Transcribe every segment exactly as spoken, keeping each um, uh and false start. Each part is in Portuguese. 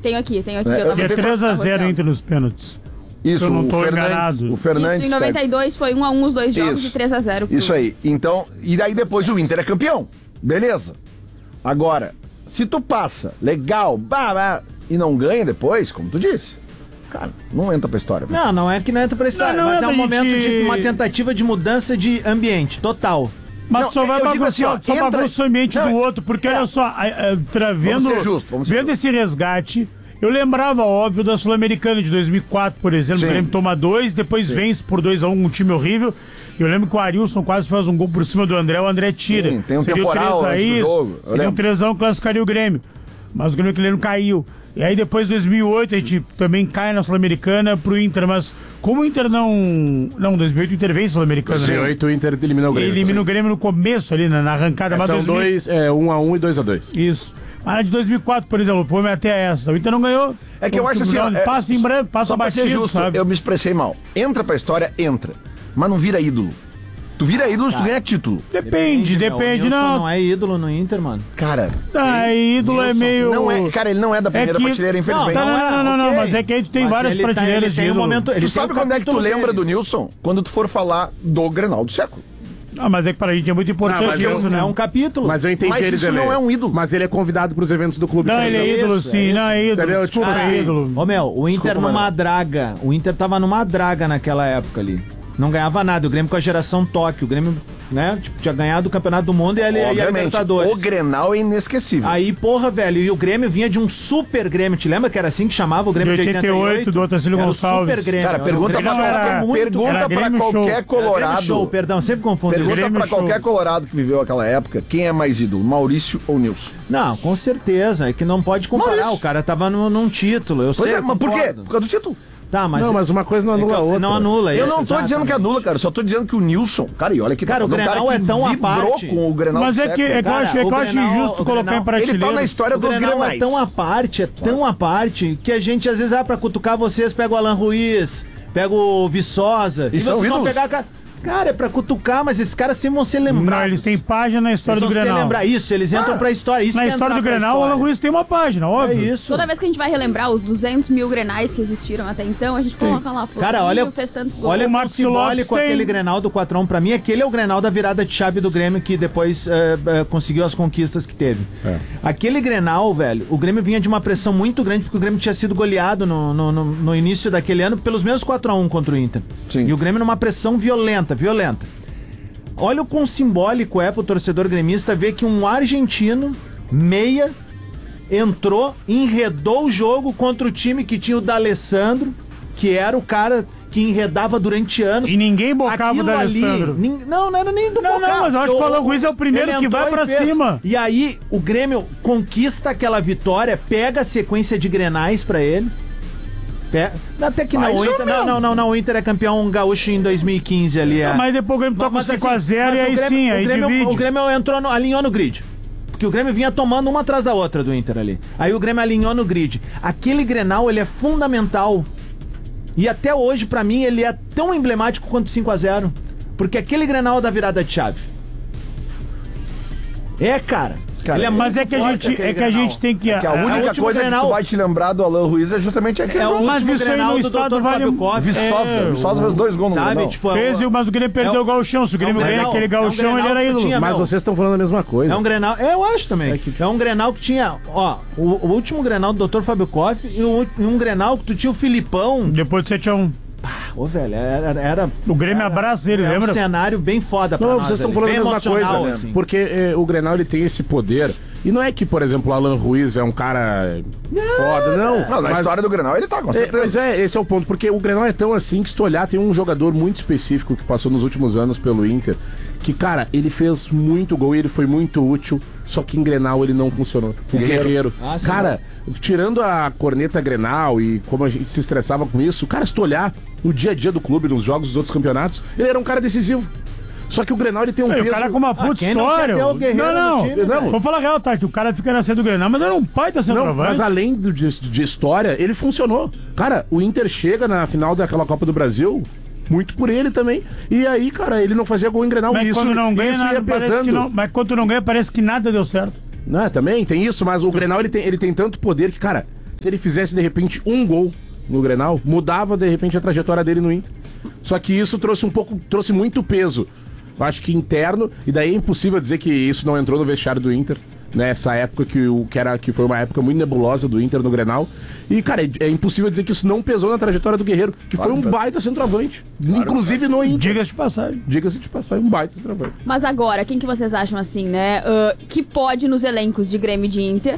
Tenho aqui, tenho aqui. É, eu tava eu É tenho três a zero Inter nos pênaltis. Isso, eu não tô o Fernandes, enganado. o Fernandes Isso, em noventa e dois foi um a um os dois jogos Isso. e três a zero. Isso aí. Então, e daí depois o Inter é campeão. Beleza. Agora, se tu passa, legal, bah, bah, e não ganha depois, como tu disse, cara, não entra pra história. Velho. Não, não é que não entra pra história, Não, não mas é entra, um momento gente- de uma tentativa de mudança de ambiente, total. Mas Não, só vai eu digo assim, bagunçar, ó, só entra- bagunça o ambiente Não, do outro, porque é. olha só, a- a- tra- vendo, ser justo, vamos ser vendo justo. esse resgate, eu lembrava, óbvio, da Sul-Americana de dois mil e quatro, por exemplo, Sim. o Grêmio toma dois, depois vence por dois a um, um time horrível. Eu lembro que o Arilson quase faz um gol por cima do André, o André tira. Sim, tem um Seria o temporal três a antes do isso, jogo, eu seria um lembro. três a um, classificaria o Grêmio. Mas o Grêmio que ele não caiu. E aí depois, dois mil e oito, a gente também cai na Sul-Americana pro Inter, mas como o Inter não... Não, dois mil e oito o Inter vem Sul-Americana, dois mil e oito o Inter eliminou o Ele Grêmio. elimina o Grêmio no começo ali, na, na arrancada. Mas São dois mil dois, é, um a um e dois a dois. Isso. Mas na de dois mil e quatro, por exemplo, pô, até essa. O Inter não ganhou. É que eu acho assim, ó, Não, é, passa em branco, passa só pra ser batido, justo, sabe? eu me expressei mal. Entra pra história, entra. Mas não vira ídolo. Tu vira ídolo se tu ganha título. Depende, meu, depende, o Nilson não. não é ídolo no Inter, mano. Cara, Ah, ídolo é Nilson, meio... não é, cara, ele não é da primeira que- prateleira, infelizmente. Não, não, não, não, não, ok. mas é que aí tu tem Mas várias ele tá- prateleiras ele de tem um ídolo. momento- ele Tu tem sabe um quando é que tu capítulo lembra dele. do Nilson? Quando tu for falar do Grenal do século. Ah, mas é que pra gente é muito importante mas eu- isso, né? É um capítulo. Mas eu entendi Mas ele, isso Zé não Lê. é um ídolo. Mas ele é convidado pros eventos do clube. Não, cara. ele é isso, ídolo, é sim. isso. Não, é ídolo. Entendeu? Desculpa, Tipo é assim, ídolo. Ô meu, o Inter Desculpa, numa mano. draga. O Inter tava numa draga naquela época ali. Não ganhava nada. O Grêmio com a geração Tóquio. O Grêmio, né, tipo, tinha ganhado o Campeonato do Mundo e a, e a Obviamente, Libertadores. o Grenal é inesquecível. Aí, porra, velho, e o Grêmio vinha de um super Grêmio. Te lembra que era assim que chamava o Grêmio De de oitenta e oito, do Otacílio Era o Gonçalves. Super Grêmio. Cara, Era o pergunta Grêmio pra, Não, era- qualquer, muito- pergunta era pra Grêmio qualquer Show. Era colorado. Grêmio Show, perdão, sempre confundo. Pergunta Grêmio pra Show. qualquer colorado que viveu aquela época, quem é mais ídolo, Maurício ou Nilson? Não, com certeza. É que não pode comparar. Maurício. O cara tava no, num título. Eu Pois sei, é, eu mas por quê? concordo. Por causa do título. Tá, mas. Não, mas uma coisa não é que anula a eu- outra. Não anula Eu isso. não tô dizendo que exatamente. anula, cara, só tô dizendo que o Nilson, cara, e olha que Cara, tá o falando, um Grenal cara é que tão à vibrou parte. com o Grenal Mas do é que, século. é que eu Cara, acho, é que o eu acho Grenal- injusto o colocar Grenal- em prateleira. Ele tá na história O dos Grenal Grenais. é tão à parte, é tão à parte, que a gente às vezes, ah, pra cutucar vocês, pega o Alan Ruiz, pega o Viçosa. E são vocês vão ídolos? pegar. Cara, cara, é pra cutucar, mas esses caras sempre vão ser lembrados. Não, eles têm página na história Eles do vão Grenal. ser lembrar isso, eles entram Ah, pra história. Isso Na que é história do entrar pra Grenal, o história. Alan Ruiz tem uma página, É óbvio. isso. Toda vez que a gente vai relembrar os duzentos mil Grenais que existiram até então, a gente coloca lá. Cara, olha, fez tantos gols. olha O o Marcos simbólico Lopes tem. aquele Grenal do quatro a um pra mim. Aquele é o Grenal da virada de chave do Grêmio que depois eh, eh, conseguiu as conquistas que teve. É. Aquele Grenal, velho, o Grêmio vinha de uma pressão muito grande porque o Grêmio tinha sido goleado no, no, no- no início daquele ano pelos mesmos quatro a um contra o Inter. Sim. E o Grêmio numa pressão violenta, violenta. Olha o quão simbólico é pro torcedor gremista ver que um argentino, meia, entrou, enredou o jogo contra o time que tinha o D'Alessandro, que era o cara que enredava durante anos. E ninguém bocava o Aquilo D'Alessandro. ali, nin- não, não era nem do Não, bocar. não, mas eu acho que o Alan Ruiz é o primeiro ele que entrou vai e pra fez. cima. E aí o Grêmio conquista aquela vitória, pega a sequência de Grenais pra ele. Pe- Até que não, Mais o ou Inter, não, menos. não, não, não, o Inter é campeão gaúcho em dois mil e quinze ali. É. Mas depois o Grêmio toca Mas, um assim, cinco a zero mas e o aí Grêmio- sim, o aí Grêmio, divide. O Grêmio entrou no, alinhou no grid. Porque o Grêmio vinha tomando uma atrás da outra do Inter ali. Aí o Grêmio alinhou no grid. Aquele Grenal, ele é fundamental. E até hoje, pra mim, ele é tão emblemático quanto o cinco a zero. Porque aquele Grenal é da virada de chave. É, cara. Cara, ele é Mas muito é que a forte, gente, aquele é que a Grenal. gente tem que... Que a É o única último coisa Grenal. que tu vai te lembrar do Alan Ruiz é justamente aquele É o jogo. Mas último isso aí Grenal no do estado doutor vale- Fábio Koff. Viçosa, É, Viçosa fez dois gols no Sabe, Grenal. tipo... Fez, o- mas o Grêmio perdeu é o um- gauchão. Se o Grêmio é um ganha Grenal- aquele é um gauchão, Grenal ele era que ídolo. tinha- Mas meu, vocês estão falando a mesma coisa. É um Grenal, é, eu acho também. É que- É um Grenal que tinha, ó, o, o último Grenal do doutor Fábio Koff e um, e um Grenal que tu tinha o Filipão. Depois de sete a um. Ô, velho, era... era O Grêmio era- abraça ele, era lembra? um cenário bem foda pra Não, nós. vocês estão ali, falando a bem mesma emocional, coisa, né? assim. Porque eh, o Grenal ele tem esse poder. E não é que, por exemplo, o Alan Ruiz é um cara foda, não. Não, na mas- história do Grenal ele tá, com É, certeza. mas é, esse é o ponto, porque o Grenal é tão assim que se tu olhar, tem um jogador muito específico que passou nos últimos anos pelo Inter, que, cara, ele fez muito gol e ele foi muito útil, só que em Grenal ele não funcionou. O Guerreiro. Ah, sim. Cara, tirando a corneta Grenal e como a gente se estressava com isso, cara, se tu olhar no dia a dia do clube, nos jogos dos outros campeonatos, ele era um cara decisivo. Só que o Grenal ele tem um Ei, peso... o cara com uma puta quem não história. quer ter o Guerreiro não, no não. time, não. velho? Vou falar a real, tá? Que o cara fica na cena do Grenal, mas era um pai da Não, centroavante. mas além do- de, de história, ele funcionou. Cara, o Inter chega na final daquela Copa do Brasil muito por ele também. E aí, cara, ele não fazia gol em Grenal. Mas isso quando não ganha, isso nada, ia parece pesando. que não. Mas quando tu não ganha, parece que nada deu certo. Não, também tem isso, mas o Grenal ele tem, ele tem tanto poder que, cara, Se ele fizesse, de repente, um gol no Grenal, mudava, de repente, a trajetória dele no Inter. Só que isso trouxe um pouco, trouxe muito peso. Eu acho que interno, e daí é impossível dizer que isso não entrou no vestiário do Inter. Nessa época que, o, que, era, que foi uma época muito nebulosa do Inter no Grenal. E, cara, é, é impossível dizer que isso não pesou na trajetória do Guerreiro, que claro, foi um baita centroavante. Claro, inclusive no Inter. Diga-se de passagem. Diga-se de passagem, um baita centroavante. Mas agora, quem que vocês acham assim, né? Uh, que pode nos elencos de Grêmio e de Inter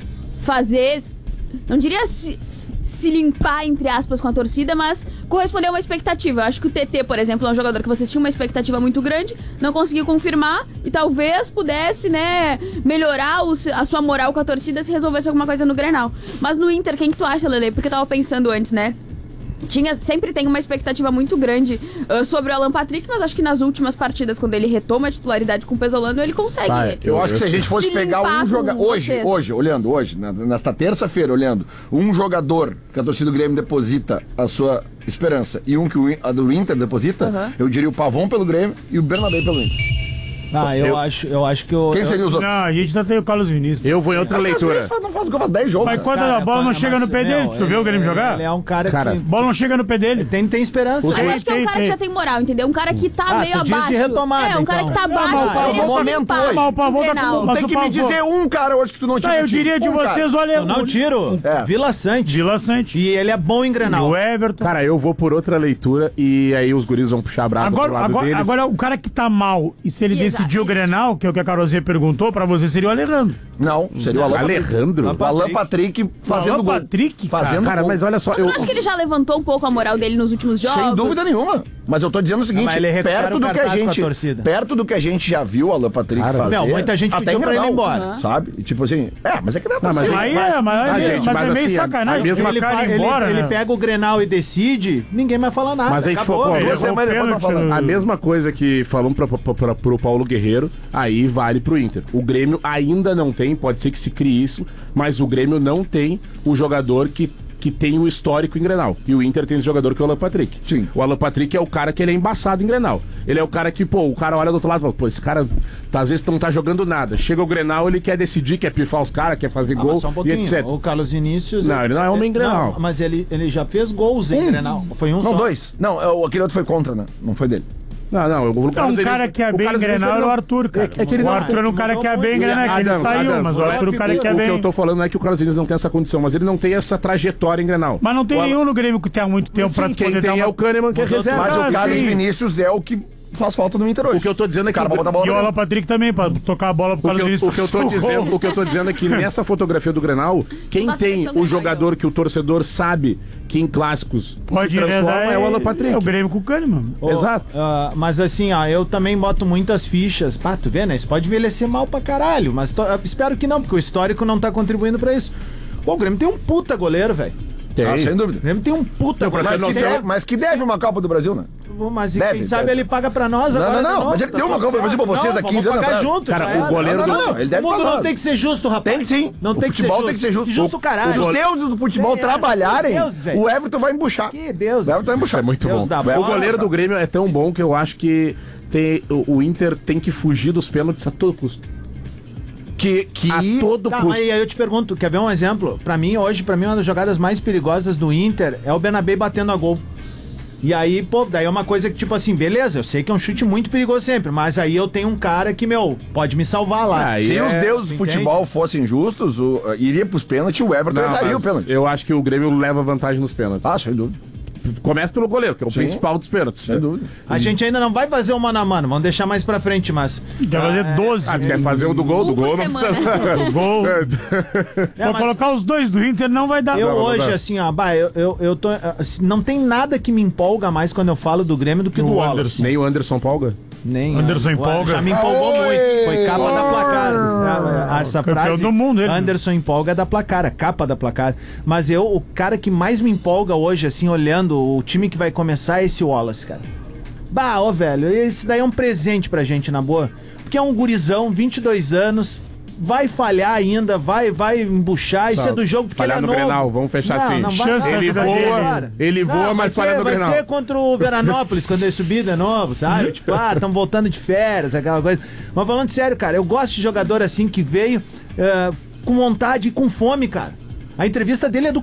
fazer, não diria se, se limpar, entre aspas, com a torcida, mas corresponder a uma expectativa. Eu acho que o T T, por exemplo, é um jogador que vocês tinham uma expectativa muito grande, não conseguiu confirmar e talvez pudesse, né, melhorar o, a sua moral com a torcida se resolvesse alguma coisa no Grenal. Mas no Inter, quem que tu acha, Lele? Porque eu tava pensando antes, né? Tinha, sempre tem uma expectativa muito grande uh, sobre o Alan Patrick, mas acho que nas últimas partidas, quando ele retoma a titularidade com o Pesolano, ele consegue. Ah, eu, eu acho que se a gente fosse se pegar um jogador. Hoje, vocês. hoje, olhando, hoje, nesta terça-feira, olhando, um jogador que a torcida do Grêmio deposita a sua esperança e um que o, a do Inter deposita, uhum. eu diria o Pavon pelo Grêmio e o Bernabé pelo Inter. Ah, eu, eu acho, eu acho que eu... Quem seria os outros? Não, a gente ainda tem o Carlos Vinícius. Eu vou em outra leitura. Não faz gol, faz dez jogos. Mas quando cara, a bola não chega no pé dele, tu viu o Grêmio jogar? Ele é um cara, cara que... bola não chega no pé dele. Tem, tem esperança. Eu acho que é um cara que já tem moral, entendeu? Um cara que tá ah, meio abaixo. De retomada, é, um cara então. que tá abaixo. Ah, é o momento hoje. Mas o Pavon tá com... Tem que me dizer um cara hoje que tu não tinha. Tá, eu diria de vocês, olha... Eu não tiro. É. Vila Sante. Vila Sante. E ele é bom em Grenal. O Everton. Cara, eu vou por outra leitura e aí os guris vão puxar a brasa agora, pro lado agora, deles. Agora, o cara que tá mal, e se ele Exato, decidiu o isso. Grenal, que é o que a Carolzinha perguntou, pra você seria o Alejandro. Não, seria o Alan Alejandro? Patrick. O Alan Patrick fazendo Alan gol. Patrick, cara. Fazendo Cara, gol. mas olha só... Mas eu acho que ele já levantou um pouco a moral dele nos últimos jogos. Sem dúvida nenhuma. Mas eu tô dizendo o seguinte, mas ele recupera perto o do que a cartaz com a gente, torcida. perto do que a gente já viu o Alan Patrick Cara, fazer. não, muita gente até pediu pra ele ir Grenal, embora. sabe? E tipo assim, é, mas é que não é Não, mas torcida. Aí é, mas, Ah, é, gente, mas mas é meio assim, a- sacanagem. a mesma ele, Ele, ele, ele, embora, ele né? pega o Grenal e decide, ninguém vai falar nada. Mas a gente acabou. focou- Ele Duas errou semanas depois não pênalti, falando. A mesma coisa que falamos pra, pra, pra, pro Paulo Guerreiro, aí vale pro Inter. O Grêmio ainda não tem, pode ser que se crie isso, mas o Grêmio não tem o jogador que, que tem o histórico em Grenal. E o Inter tem esse jogador que é o Alan Patrick. Sim. O Alan Patrick é o cara que ele é embaçado em Grenal. Ele é o cara que, pô, o cara olha do outro lado e fala, pô, esse cara tá, às vezes não tá jogando nada. Chega o Grenal, ele quer decidir, quer pifar os caras, quer fazer Ah, gol mas só um e pouquinho. etcétera. O Carlos Vinícius... Não, ele não é homem em Grenal. Não, mas ele, ele já fez gols em Grenal. Foi um Não, só. dois. Não, é, o- aquele outro foi contra, né? Não foi dele. Não, não, o Não, Carlos um cara Vinícius- que é o bem em Carlos Grenal Vinícius era o não- Arthur, cara. É, é que ele o não- Arthur era um cara que é bem em Grenal, que ele Adams, saiu, Adams, mas o Arthur é um cara que é O que bem... eu tô falando não é que o Carlos Vinícius não tem essa condição, mas ele não tem essa trajetória em Grenal. Mas não tem O Alan- nenhum no Grêmio que tenha muito tempo Sim, pra quem poder dar tem uma... é o Kahneman, que é reserva. Mas Ah, o Carlos sim. Vinícius é o que faz falta no Inter hoje. O que eu tô dizendo é que cara o- bota a bola E o pra Alan dentro. Patrick também, pra tocar a bola pro O que, Carlos eu, Vinícius. o, que eu tô dizendo, o que eu tô dizendo é que nessa fotografia do Grenal, quem Uma tem seleção o de jogador Raio. que o torcedor sabe que em clássicos Pode se transforma enredar é o Alan Patrick. É o Grêmio com o Kahneman. Ô, Exato. ah, mas assim, ó, eu também boto muitas fichas. Pá, tu vê, né? Isso pode envelhecer mal pra caralho, mas to- eu espero que não, porque o histórico não tá contribuindo pra isso. Pô, o Grêmio tem um puta goleiro, velho. Tem. Ah, sem O dúvida. Grêmio tem um puta pra goleiro. Mas que, noção- deve, mas que deve uma Copa do Brasil, né? Mas Deve, quem sabe deve. ele paga pra nós Não, agora. não, não, de novo, mas ele tá deu uma tudo Copa do Brasil pra certo. vocês Não, há vamos quinze anos pagar atrás. junto, Cara, já o era. goleiro Não, não, do- não, ele deve O mundo pagar. não tem que ser justo, rapaz. Tem sim. Não o tem que ser futebol justo. tem que ser justo. Que justo, O- caralho. Os deuses do futebol Tem, trabalharem, Deus, velho. o Everton vai embuchar. Que Deus. O Everton vai Isso embuchar. é muito Deus bom. da O bola. goleiro do Grêmio é tão bom que eu acho que tem, o, o Inter tem que fugir dos pênaltis a todo custo. Que, que... A todo Tá, custo. mas aí eu te pergunto, quer ver um exemplo? Pra mim, hoje, pra mim, uma das jogadas mais perigosas do Inter é o Bernabé batendo a gol. E aí, pô, daí é uma coisa que, tipo assim, beleza, eu sei que é um chute muito perigoso sempre, mas aí eu tenho um cara que, meu, pode me salvar lá. Aí Se é- os deuses do entende? futebol fossem justos, o, iria pros pênaltis, o Everton Não, daria o mas pênalti. eu acho que o Grêmio leva vantagem nos pênaltis. Ah, sem dúvida. Começa pelo goleiro, que é o Sim. principal dos pênaltis. Sem dúvida. A gente ainda não vai fazer o mano a mano, vamos deixar mais pra frente, mas... Quer fazer doze. Ah, tu quer fazer o do gol? Do Um por gol não semana. precisa. O gol. É, Vou mas- colocar os dois do Inter, não vai dar. Eu Não, não hoje, dá. assim, ó, bah, eu, eu, eu tô. assim, não tem nada que me empolga mais quando eu falo do Grêmio do que O do Anderson. Wallace. Nem o Anderson Polga? Nem. Anderson ó, empolga. Já me empolgou Oi! muito. Foi capa da placar. Ah, Essa Campeão frase. do mundo, ele. Anderson empolga é da placar, a capa da placar. Mas eu, o cara que mais me empolga hoje, assim, olhando o time que vai começar é esse Wallace, cara. Bah, ó, velho, esse daí é um presente pra gente, na boa. Porque é um gurizão, vinte e dois anos. Vai falhar ainda, vai, vai embuchar. Isso Tá. é do jogo porque Falhar ele é no novo. Grenal, vamos fechar Não, assim. não vai- Chance não, ele da vai vida ser, voa, cara. ele voa, Não, mas vai falha ser- no vai Grenal. ser contra o Veranópolis, quando ele subir de novo, sabe? Tipo, ah, estão voltando de férias, aquela coisa. Mas falando sério, cara, eu gosto de jogador assim que veio eh, com vontade e com fome, cara. A entrevista dele é do